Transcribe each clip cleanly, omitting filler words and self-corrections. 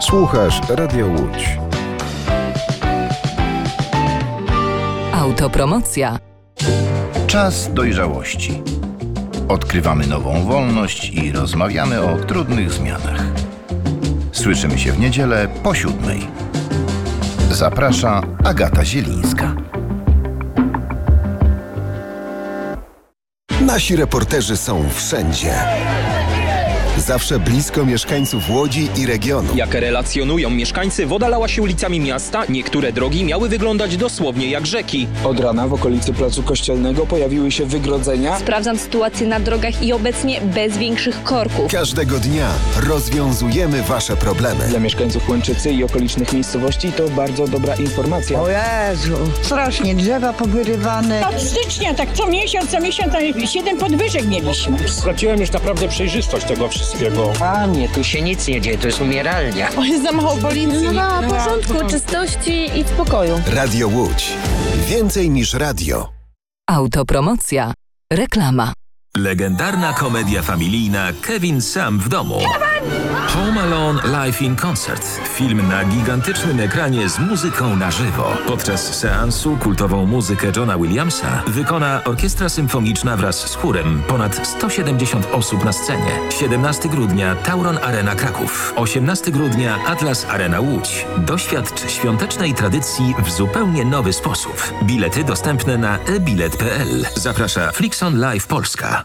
Słuchasz Radio Łódź. Autopromocja. Czas dojrzałości. Odkrywamy nową wolność i rozmawiamy o trudnych zmianach. Słyszymy się w niedzielę po 7:00. Zaprasza Agata Zielińska. Nasi reporterzy są wszędzie. Zawsze blisko mieszkańców Łodzi i regionu. Jak relacjonują mieszkańcy, woda lała się ulicami miasta, niektóre drogi miały wyglądać dosłownie jak rzeki. Od rana w okolicy Placu Kościelnego pojawiły się wygrodzenia. Sprawdzam sytuację na drogach i obecnie bez większych korków. Każdego dnia rozwiązujemy Wasze problemy. Dla mieszkańców Łęczycy i okolicznych miejscowości to bardzo dobra informacja. O Jezu, strasznie drzewa powyrywane. Od stycznia tak co miesiąc 7 podwyżek mieliśmy. Straciłem już naprawdę przejrzystość tego wszystkiego. Panie, tu się nic nie dzieje, to jest umieralnia. O, jest za mało policji. No, porządku, czystości i spokoju. Radio Łódź. Więcej niż radio. Autopromocja. Reklama. Legendarna komedia familijna Kevin sam w domu. Home Alone Live in Concert. Film na gigantycznym ekranie z muzyką na żywo. Podczas seansu kultową muzykę Johna Williamsa wykona Orkiestra Symfoniczna wraz z chórem. Ponad 170 osób na scenie. 17 grudnia Tauron Arena Kraków. 18 grudnia Atlas Arena Łódź. Doświadcz świątecznej tradycji w zupełnie nowy sposób. Bilety dostępne na ebilet.pl. Zaprasza Flixon Live Polska.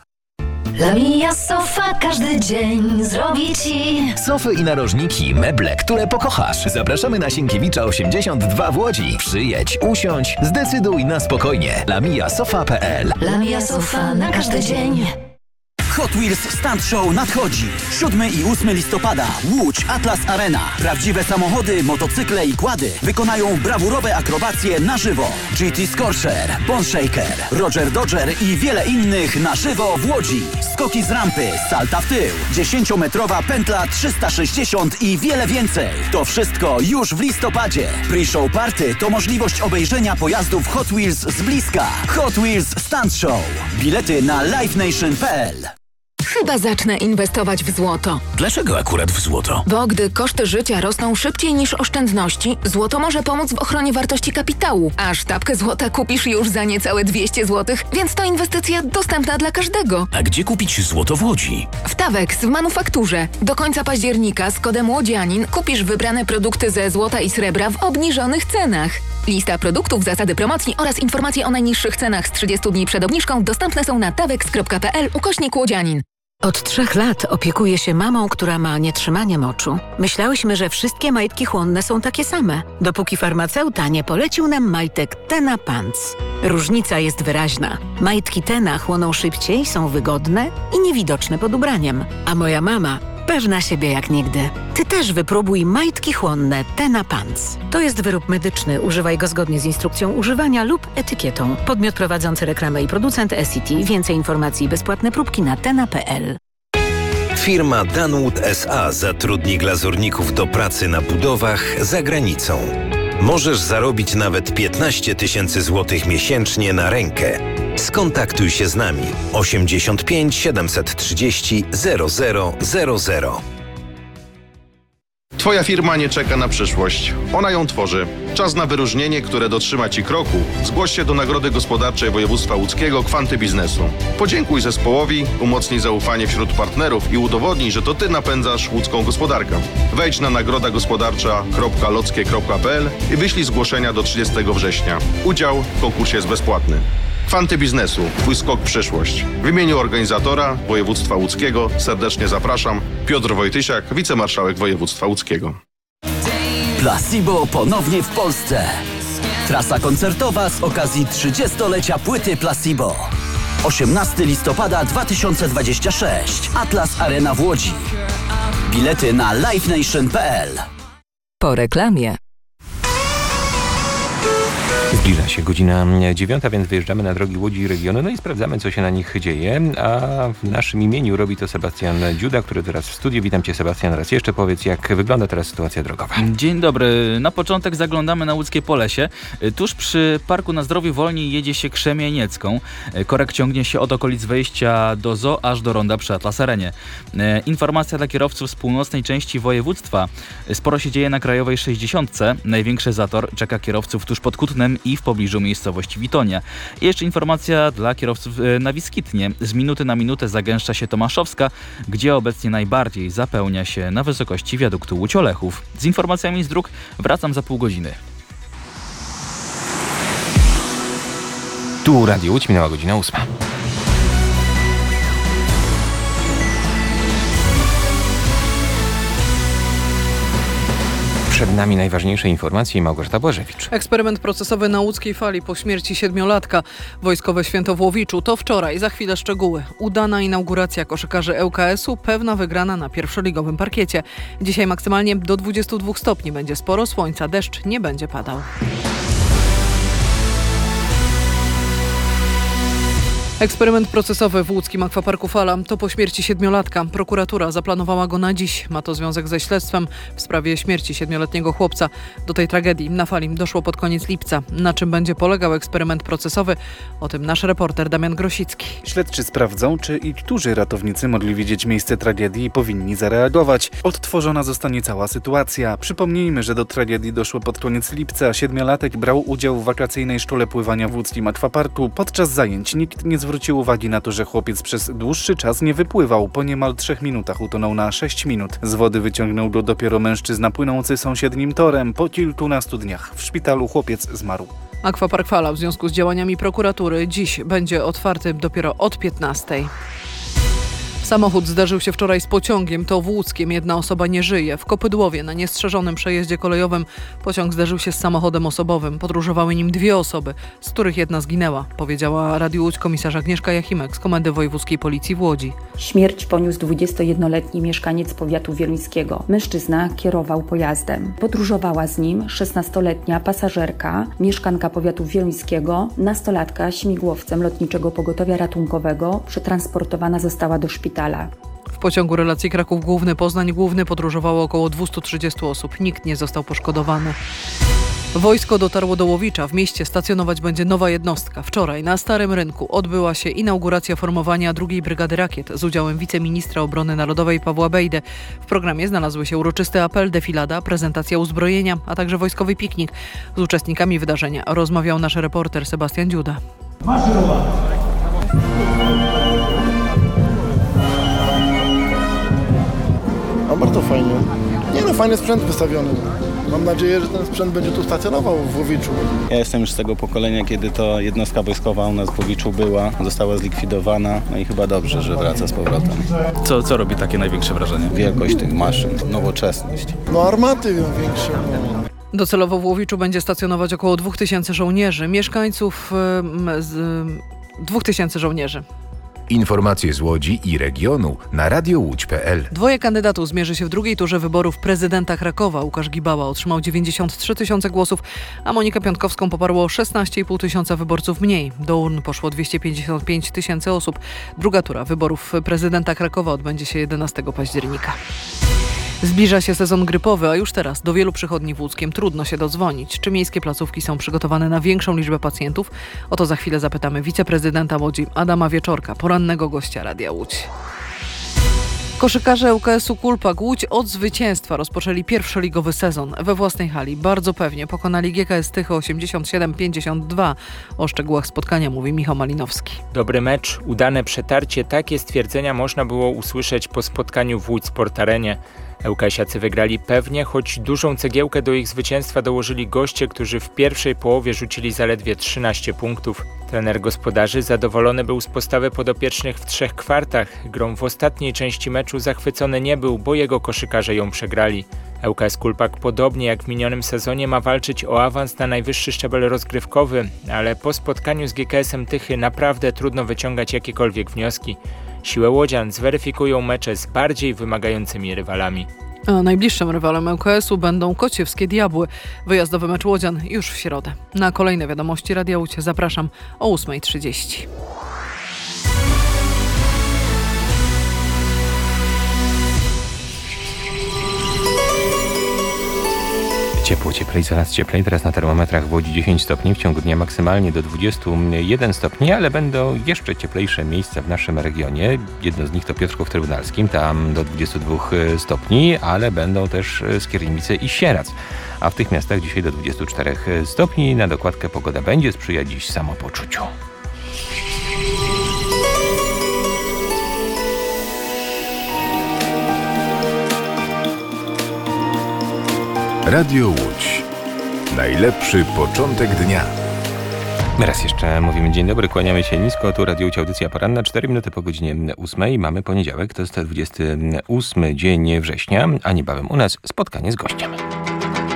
La Mia Sofa każdy dzień zrobi Ci sofy i narożniki, meble, które pokochasz. Zapraszamy na Sienkiewicza 82 w Łodzi. Przyjedź, usiądź, zdecyduj na spokojnie. LaMiaSofa.pl. La Mia Sofa na każdy dzień. Hot Wheels Stunt Show nadchodzi. 7 i 8 listopada. Łódź, Atlas Arena. Prawdziwe samochody, motocykle i quady wykonają brawurowe akrobacje na żywo. GT Scorcher, Bone Shaker, Roger Dodger i wiele innych na żywo w Łodzi. Skoki z rampy, salta w tył, 10-metrowa pętla 360 i wiele więcej. To wszystko już w listopadzie. Pre-show party to możliwość obejrzenia pojazdów Hot Wheels z bliska. Hot Wheels Stunt Show. Bilety na livenation.pl. Chyba zacznę inwestować w złoto. Dlaczego akurat w złoto? Bo gdy koszty życia rosną szybciej niż oszczędności, złoto może pomóc w ochronie wartości kapitału. A sztabkę złota kupisz już za niecałe 200 zł, więc to inwestycja dostępna dla każdego. A gdzie kupić złoto w Łodzi? W Tawex w manufakturze. Do końca października z kodem łodzianin kupisz wybrane produkty ze złota i srebra w obniżonych cenach. Lista produktów, zasady promocji oraz informacje o najniższych cenach z 30 dni przed obniżką dostępne są na tawex.pl/łodzianin. Od 3 lat opiekuję się mamą, która ma nietrzymanie moczu. Myślałyśmy, że wszystkie majtki chłonne są takie same, dopóki farmaceuta nie polecił nam majtek Tena Pants. Różnica jest wyraźna. Majtki Tena chłoną szybciej, są wygodne i niewidoczne pod ubraniem. A moja mama pewna siebie jak nigdy. Ty też wypróbuj majtki chłonne Tena Pants. To jest wyrób medyczny. Używaj go zgodnie z instrukcją używania lub etykietą. Podmiot prowadzący reklamę i producent Essity. Więcej informacji i bezpłatne próbki na tena.pl. Firma Danwood S.A. zatrudni glazurników do pracy na budowach za granicą. Możesz zarobić nawet 15 000 złotych miesięcznie na rękę. Skontaktuj się z nami 85 730 0000. Twoja firma nie czeka na przyszłość. Ona ją tworzy. Czas na wyróżnienie, które dotrzyma Ci kroku. Zgłoś się do Nagrody Gospodarczej Województwa Łódzkiego Kwanty Biznesu. Podziękuj zespołowi, umocnij zaufanie wśród partnerów i udowodnij, że to Ty napędzasz łódzką gospodarkę. Wejdź na nagrodagospodarcza.lockie.pl i wyślij zgłoszenia do 30 września. Udział w konkursie jest bezpłatny. Kwanty Biznesu. Twój skok w przyszłość. W imieniu organizatora Województwa Łódzkiego serdecznie zapraszam. Piotr Wojtysiak, wicemarszałek Województwa Łódzkiego. Placebo ponownie w Polsce. Trasa koncertowa z okazji 30-lecia płyty Placebo. 18 listopada 2026. Atlas Arena w Łodzi. Bilety na livenation.pl. Po reklamie. Zbliża się godzina 9, więc wyjeżdżamy na drogi Łodzi i regionu, no i sprawdzamy, co się na nich dzieje, a w naszym imieniu robi to Sebastian Dziuda, który teraz w studiu. Witam Cię, Sebastian, raz jeszcze. Powiedz, jak wygląda teraz sytuacja drogowa. Dzień dobry. Na początek zaglądamy na łódzkie Polesie. Tuż przy Parku na Zdrowiu wolniej jedzie się Krzemieniecką. Korek ciągnie się od okolic wejścia do ZOO aż do ronda przy Atlas Arenie. Informacja dla kierowców z północnej części województwa. Sporo się dzieje na Krajowej 60. Największy zator czeka kierowców tuż pod Kutnem i w pobliżu miejscowości Witonia. I jeszcze informacja dla kierowców na Wiskitnie. Z minuty na minutę zagęszcza się Tomaszowska, gdzie obecnie najbardziej zapełnia się na wysokości wiaduktu Łódź-Olechów. Z informacjami z dróg wracam za pół godziny. Tu Radio Łódź, minęła godzina 8. Przed nami najważniejsze informacje i Małgorzata Błażewicz. Eksperyment procesowy na łódzkiej fali po śmierci 7-latka. Wojskowe święto w Łowiczu to wczoraj, za chwilę szczegóły. Udana inauguracja koszykarzy ŁKS-u, pewna wygrana na pierwszoligowym parkiecie. Dzisiaj maksymalnie do 22 stopni, będzie sporo słońca, deszcz nie będzie padał. Eksperyment procesowy w łódzkim akwaparku Fala to po śmierci 7-latka. Prokuratura zaplanowała go na dziś. Ma to związek ze śledztwem w sprawie śmierci 7-letniego chłopca. Do tej tragedii na Fali doszło pod koniec lipca. Na czym będzie polegał eksperyment procesowy? O tym nasz reporter Damian Grosicki. Śledczy sprawdzą, czy i którzy ratownicy mogli widzieć miejsce tragedii i powinni zareagować. Odtworzona zostanie cała sytuacja. Przypomnijmy, że do tragedii doszło pod koniec lipca. 7-latek brał udział w wakacyjnej szkole pływania w łódzkim akwaparku. Podczas zajęć nikt nie zwrócił uwagi na to, że chłopiec przez dłuższy czas nie wypływał. Po niemal 3 minutach utonął na 6 minut. Z wody wyciągnął go dopiero mężczyzna płynący sąsiednim torem. Po kilkunastu dniach w szpitalu chłopiec zmarł. Akwapark Fala w związku z działaniami prokuratury dziś będzie otwarty dopiero od 15:00. Samochód zderzył się wczoraj z pociągiem, to w Łódzkiem. Jedna osoba nie żyje. W Kopydłowie na niestrzeżonym przejeździe kolejowym pociąg zderzył się z samochodem osobowym. Podróżowały nim 2 osoby, z których jedna zginęła, powiedziała Radiu Łódź komisarz Agnieszka Jachimek z Komendy Wojewódzkiej Policji w Łodzi. Śmierć poniósł 21-letni mieszkaniec powiatu wieluńskiego. Mężczyzna kierował pojazdem. Podróżowała z nim 16-letnia pasażerka, mieszkanka powiatu wieluńskiego. Nastolatka śmigłowcem Lotniczego Pogotowia Ratunkowego przetransportowana została do szpitala. W pociągu relacji Kraków Główny, Poznań Główny podróżowało około 230 osób. Nikt nie został poszkodowany. Wojsko dotarło do Łowicza. W mieście stacjonować będzie nowa jednostka. Wczoraj na Starym Rynku odbyła się inauguracja formowania 2. Brygady Rakiet z udziałem wiceministra obrony narodowej Pawła Bejdy. W programie znalazły się uroczysty apel, defilada, prezentacja uzbrojenia, a także wojskowy piknik. Z uczestnikami wydarzenia rozmawiał nasz reporter Sebastian Dziuda. A bardzo fajnie. Fajny sprzęt wystawiony. Mam nadzieję, że ten sprzęt będzie tu stacjonował w Łowiczu. Ja jestem już z tego pokolenia, kiedy to jednostka wojskowa u nas w Łowiczu była, została zlikwidowana, no i chyba dobrze, że wraca z powrotem. Co robi takie największe wrażenie? Wielkość tych maszyn, nowoczesność. Armaty większe. Docelowo w Łowiczu będzie stacjonować około 2000 żołnierzy. Mieszkańców 2000 żołnierzy. Informacje z Łodzi i regionu na radiołódź.pl. 2 kandydatów zmierzy się w drugiej turze wyborów prezydenta Krakowa. Łukasz Gibała otrzymał 93 000 głosów, a Monikę Piątkowską poparło 16,5 tysiąca wyborców mniej. Do urn poszło 255 000 osób. Druga tura wyborów prezydenta Krakowa odbędzie się 11 października. Zbliża się sezon grypowy, a już teraz do wielu przychodni w Łódzkiem trudno się dodzwonić. Czy miejskie placówki są przygotowane na większą liczbę pacjentów? O to za chwilę zapytamy wiceprezydenta Łodzi Adama Wieczorka, porannego gościa Radia Łódź. Koszykarze ŁKS-u Kulpak Łódź od zwycięstwa rozpoczęli pierwszoligowy sezon. We własnej hali bardzo pewnie pokonali GKS Tychy 87-52. O szczegółach spotkania mówi Michał Malinowski. Dobry mecz, udane przetarcie. Takie stwierdzenia można było usłyszeć po spotkaniu w Łódź Sport Arenie. ŁKS-iacy wygrali pewnie, choć dużą cegiełkę do ich zwycięstwa dołożyli goście, którzy w pierwszej połowie rzucili zaledwie 13 punktów. Trener gospodarzy zadowolony był z postawy podopiecznych w 3 kwartach. Grą w ostatniej części meczu zachwycony nie był, bo jego koszykarze ją przegrali. ŁKS Kulpak podobnie jak w minionym sezonie ma walczyć o awans na najwyższy szczebel rozgrywkowy, ale po spotkaniu z GKS-em Tychy naprawdę trudno wyciągać jakiekolwiek wnioski. Siłę łodzian zweryfikują mecze z bardziej wymagającymi rywalami. A najbliższym rywalem ŁKS-u będą Kociewskie Diabły. Wyjazdowy mecz łodzian już w środę. Na kolejne wiadomości Radia Łódź zapraszam o 8:30. Ciepło, cieplej, coraz cieplej. Teraz na termometrach w Łodzi 10 stopni, w ciągu dnia maksymalnie do 21 stopni, ale będą jeszcze cieplejsze miejsca w naszym regionie. Jedno z nich to Piotrków Trybunalskim, tam do 22 stopni, ale będą też Skierniewice i Sierac. A w tych miastach dzisiaj do 24 stopni. Na dokładkę pogoda będzie sprzyjać dziś samopoczuciu. Radio Łódź. Najlepszy początek dnia. Raz jeszcze mówimy dzień dobry, kłaniamy się nisko. Tu Radio Łódź, audycja poranna, 4 minuty po godzinie 8. Mamy poniedziałek, to jest 28 dzień września, a niebawem u nas spotkanie z gościem.